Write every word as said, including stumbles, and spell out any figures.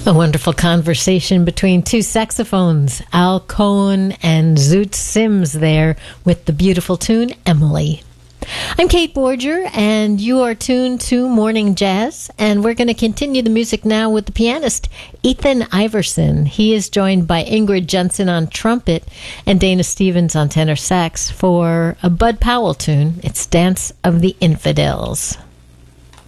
A wonderful conversation between two saxophones, Al Cohen and Zoot Sims there with the beautiful tune, Emily. I'm Kate Borger, and you are tuned to Morning Jazz, and we're going to continue the music now with the pianist, Ethan Iverson. He is joined by Ingrid Jensen on trumpet and Dana Stevens on tenor sax for a Bud Powell tune. It's Dance of the Infidels.